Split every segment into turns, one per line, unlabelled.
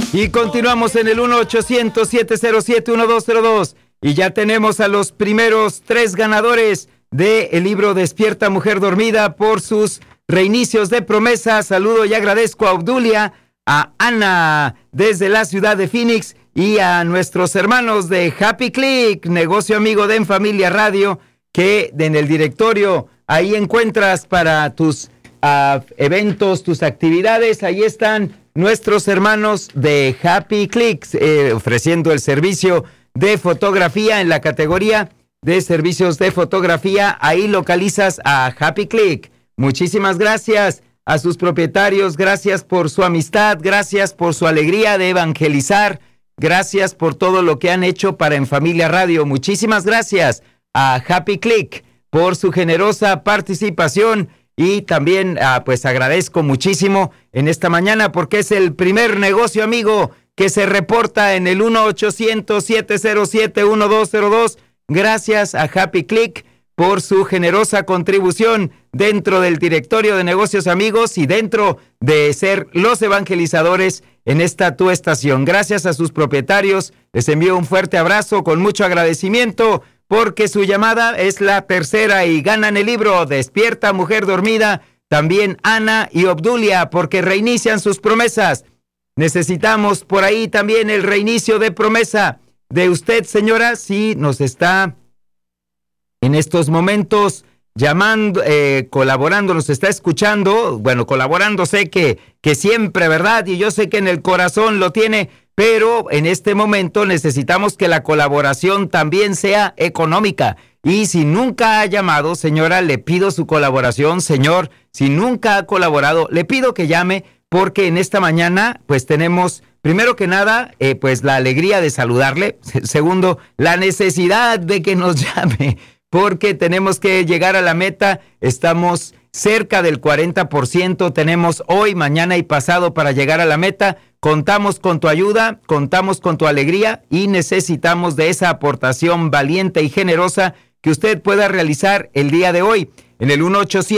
Y continuamos en el 1-800-707-1202. Y ya tenemos a los primeros 3 ganadores del libro Despierta Mujer Dormida por sus reinicios de promesa. Saludo y agradezco a Obdulia, a Ana desde la ciudad de Phoenix y a nuestros hermanos de Happy Click, negocio amigo de En Familia Radio, que en el directorio ahí encuentras para tus eventos, tus actividades. Ahí están nuestros hermanos de Happy Click ofreciendo el servicio de fotografía en la categoría de servicios de fotografía. Ahí localizas a Happy Click. Muchísimas gracias a sus propietarios, gracias por su amistad, gracias por su alegría de evangelizar, gracias por todo lo que han hecho para En Familia Radio. Muchísimas gracias a Happy Click por su generosa participación. Y también pues agradezco muchísimo en esta mañana porque es el primer negocio amigo que se reporta en el 1-800-707-1202. Gracias a Happy Click por su generosa contribución dentro del directorio de negocios amigos y dentro de ser los evangelizadores en esta tu estación. Gracias a sus propietarios, les envío un fuerte abrazo con mucho agradecimiento, porque su llamada es la tercera y ganan el libro Despierta Mujer Dormida. También Ana y Obdulia, porque reinician sus promesas. Necesitamos por ahí también el reinicio de promesa de usted, señora, si nos está en estos momentos llamando, colaborando, nos está escuchando. Bueno, colaborando sé que siempre, ¿verdad? Y yo sé que en el corazón lo tiene, pero en este momento necesitamos que la colaboración también sea económica. Y si nunca ha llamado, señora, le pido su colaboración. Señor, si nunca ha colaborado, le pido que llame, porque en esta mañana pues tenemos, primero que nada, pues la alegría de saludarle. Segundo, la necesidad de que nos llame, porque tenemos que llegar a la meta. Estamos cerca del 40%, tenemos hoy, mañana y pasado para llegar a la meta. Contamos con tu ayuda, contamos con tu alegría y necesitamos de esa aportación valiente y generosa que usted pueda realizar el día de hoy. En el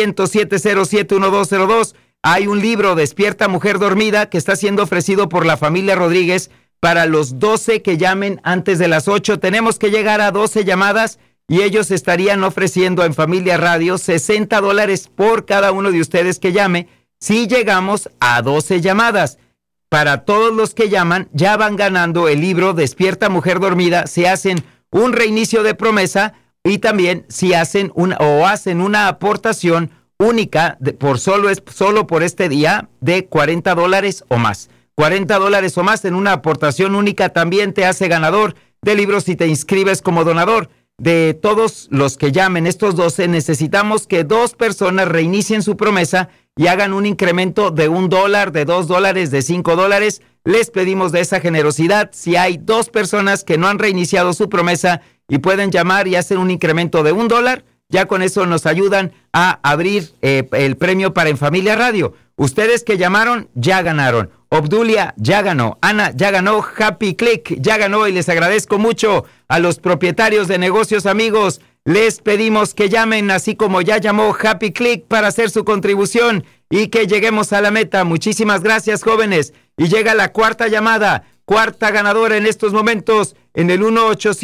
1-800-707-1202 hay un libro, Despierta Mujer Dormida, que está siendo ofrecido por la familia Rodríguez para los 12 que llamen antes de las 8. Tenemos que llegar a 12 llamadas y ellos estarían ofreciendo en Familia Radio $60 por cada uno de ustedes que llame si llegamos a 12 llamadas. Para todos los que llaman, ya van ganando el libro Despierta Mujer Dormida. Se hacen un reinicio de promesa y también si hacen una aportación única solo por este día de $40 o más. $40 o más en una aportación única también te hace ganador del libro si te inscribes como donador. De todos los que llamen, estos 12, necesitamos que 2 personas reinicien su promesa y hagan un incremento de $1, de $2, de $5. Les pedimos de esa generosidad. Si hay 2 personas que no han reiniciado su promesa y pueden llamar y hacer un incremento de $1, ya con eso nos ayudan a abrir el premio para En Familia Radio. Ustedes que llamaron, ya ganaron. Obdulia ya ganó, Ana ya ganó, Happy Click ya ganó y les agradezco mucho a los propietarios de negocios amigos. Les pedimos que llamen así como ya llamó Happy Click para hacer su contribución y que lleguemos a la meta. Muchísimas gracias, jóvenes. Y llega la cuarta llamada, cuarta ganadora en estos momentos en el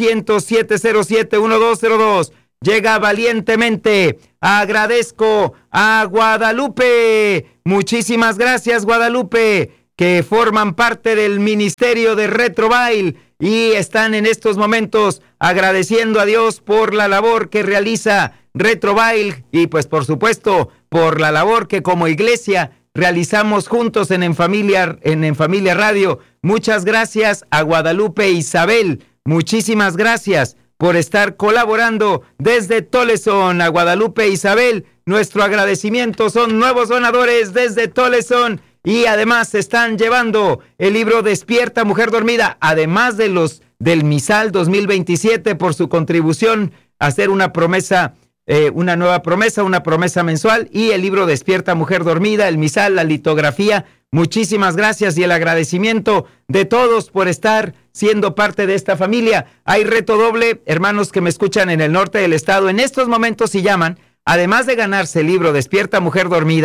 1-800-707-1202. Llega valientemente. Agradezco a Guadalupe. Muchísimas gracias, Guadalupe, que forman parte del ministerio de Retrobail y están en estos momentos agradeciendo a Dios por la labor que realiza Retrobail y pues por supuesto por la labor que como iglesia realizamos juntos en Familia Radio. Muchas gracias a Guadalupe Isabel. Muchísimas gracias por estar colaborando desde Tolleson. A Guadalupe Isabel, nuestro agradecimiento. Son nuevos donadores desde Tolleson y además están llevando el libro Despierta Mujer Dormida, además de del Misal 2027 por su contribución a hacer una promesa, una nueva promesa, una promesa mensual, y el libro Despierta Mujer Dormida, el Misal, la litografía. Muchísimas gracias y el agradecimiento de todos por estar siendo parte de esta familia. Hay reto doble, hermanos que me escuchan en el norte del estado. En estos momentos, si llaman, además de ganarse el libro Despierta Mujer Dormida,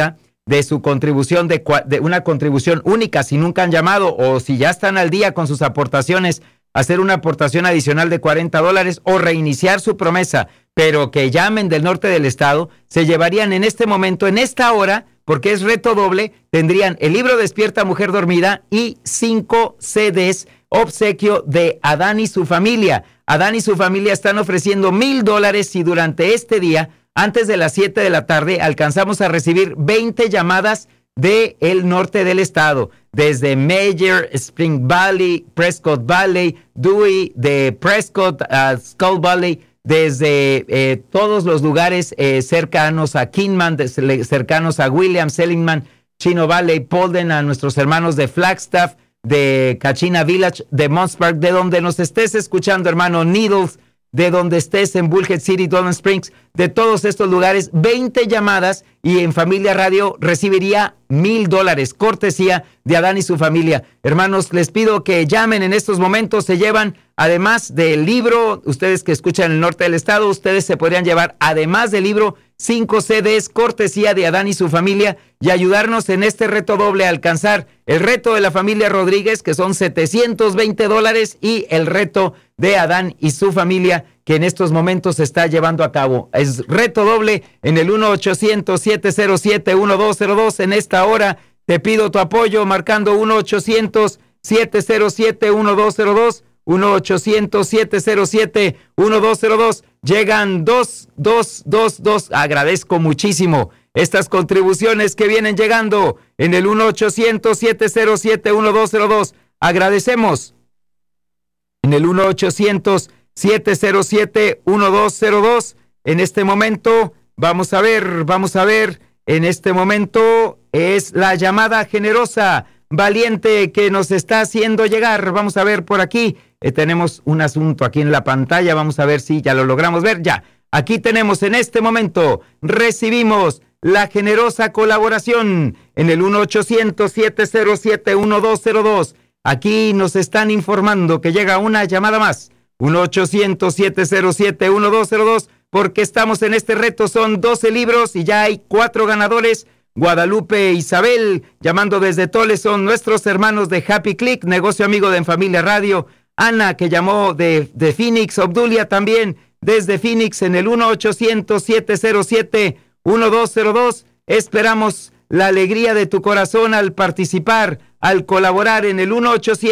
de su contribución, de una contribución única, si nunca han llamado o si ya están al día con sus aportaciones, hacer una aportación adicional de $40 o reiniciar su promesa, pero que llamen del norte del estado, se llevarían en este momento, en esta hora, porque es reto doble, tendrían el libro Despierta Mujer Dormida y 5 CDs obsequio de Adán y su familia. Adán y su familia están ofreciendo $1,000 si durante este día, antes de las 7 de la tarde, alcanzamos a recibir 20 llamadas del norte del estado, desde Major, Spring Valley, Prescott Valley, Dewey, de Prescott, Skull Valley, desde todos los lugares cercanos a Kingman, cercanos a Williams, Seligman, Chino Valley, Polden, a nuestros hermanos de Flagstaff, de Kachina Village, de Mounts Park, de donde nos estés escuchando, hermano, Needles, de donde estés en Bullhead City, Dolman Springs, de todos estos lugares, 20 llamadas y en Familia Radio recibiría $1,000, cortesía de Adán y su familia. Hermanos, les pido que llamen en estos momentos, se llevan, además del libro, ustedes que escuchan en el norte del estado, ustedes se podrían llevar, además del libro, 5 CDs, cortesía de Adán y su familia, y ayudarnos en este reto doble a alcanzar el reto de la familia Rodríguez, que son $720, y el reto de Adán y su familia, que en estos momentos se está llevando a cabo. Es reto doble en el 1-800-707-1202. En esta hora te pido tu apoyo marcando 1-800-707-1202. 1-800-707-1202. Llegan dos. Agradezco muchísimo estas contribuciones que vienen llegando en el 1-800-707-1202. Agradecemos en el 1-800-707-1202. En este momento, vamos a ver, en este momento es la llamada generosa, valiente, que nos está haciendo llegar. Vamos a ver por aquí. Tenemos un asunto aquí en la pantalla. Vamos a ver si ya lo logramos ver. Ya, aquí tenemos en este momento, recibimos la generosa colaboración en el 1-800-707-1202. Aquí nos están informando que llega una llamada más. 1-800-707-1202, porque estamos en este reto. Son 12 libros y ya hay 4 ganadores. Guadalupe e Isabel, llamando desde Tole, son nuestros hermanos de Happy Click, negocio amigo de En Familia Radio. Ana, que llamó de Phoenix. Obdulia también desde Phoenix en el 1-800-707-1202. Esperamos la alegría de tu corazón al participar, al colaborar en el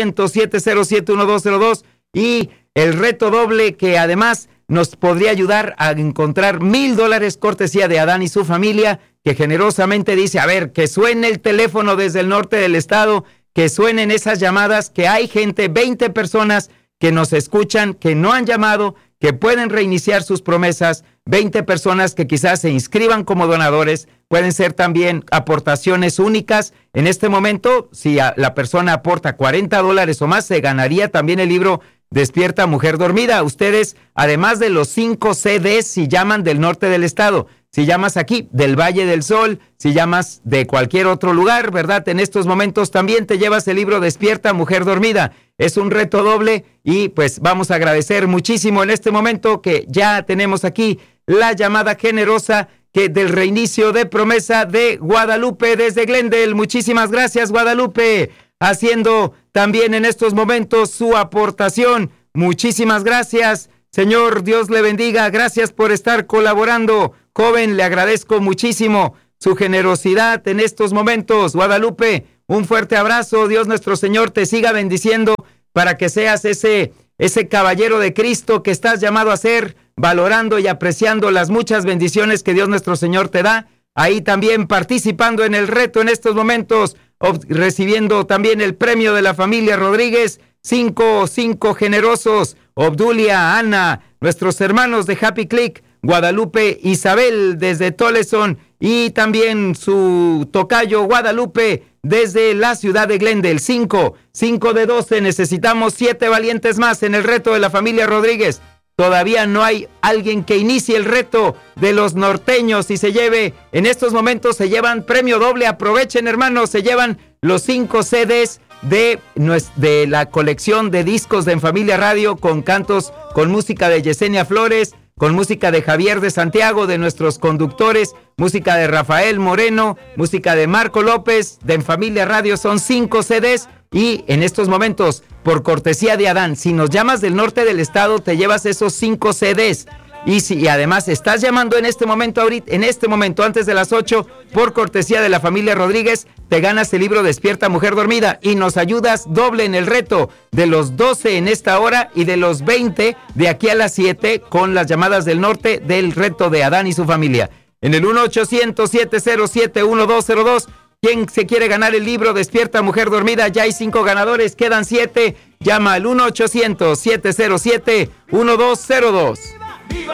1-800-707-1202, y el reto doble, que además nos podría ayudar a encontrar $1,000, cortesía de Adán y su familia, que generosamente dice, a ver, que suene el teléfono desde el norte del estado, que suenen esas llamadas, que hay gente, 20 personas que nos escuchan, que no han llamado, que pueden reiniciar sus promesas, 20 personas que quizás se inscriban como donadores, pueden ser también aportaciones únicas. En este momento, si la persona aporta $40 o más, se ganaría también el libro Despierta Mujer Dormida. Ustedes, además de los 5 CDs, si llaman del norte del estado, si llamas aquí del Valle del Sol, si llamas de cualquier otro lugar, ¿verdad? En estos momentos también te llevas el libro Despierta Mujer Dormida. Es un reto doble y pues vamos a agradecer muchísimo en este momento que ya tenemos aquí la llamada generosa que del reinicio de promesa de Guadalupe desde Glendale. Muchísimas gracias, Guadalupe, haciendo también en estos momentos su aportación. Muchísimas gracias. Señor, Dios le bendiga. Gracias por estar colaborando. Joven, le agradezco muchísimo su generosidad en estos momentos. Guadalupe, un fuerte abrazo. Dios nuestro Señor te siga bendiciendo para que seas ese caballero de Cristo que estás llamado a ser, valorando y apreciando las muchas bendiciones que Dios nuestro Señor te da. Ahí también participando en el reto en estos momentos, recibiendo también el premio de la familia Rodríguez. 5 generosos: Obdulia, Ana, nuestros hermanos de Happy Click, Guadalupe, Isabel desde Toleson, y también su tocayo Guadalupe desde la ciudad de Glendale. 5 de 12, necesitamos 7 valientes más en el reto de la familia Rodríguez. Todavía no hay alguien que inicie el reto de los norteños y se lleve, en estos momentos se llevan premio doble. Aprovechen, hermanos, se llevan los 5 CDs de la colección de discos de En Familia Radio, con cantos, con música de Yesenia Flores, con música de Javier de Santiago, de nuestros conductores, música de Rafael Moreno, música de Marco López, de En Familia Radio. Son 5 CDs y en estos momentos, por cortesía de Adán, si nos llamas del norte del estado, te llevas esos 5 CDs. Y además estás llamando en este momento, antes de las 8, por cortesía de la familia Rodríguez, te ganas el libro Despierta Mujer Dormida y nos ayudas doble en el reto de los 12 en esta hora y de los 20 de aquí a las 7 con las llamadas del norte del reto de Adán y su familia. En el 1-800-707-1202, ¿quién se quiere ganar el libro Despierta Mujer Dormida? Ya hay 5 ganadores, quedan 7. Llama al 1-800-707-1202.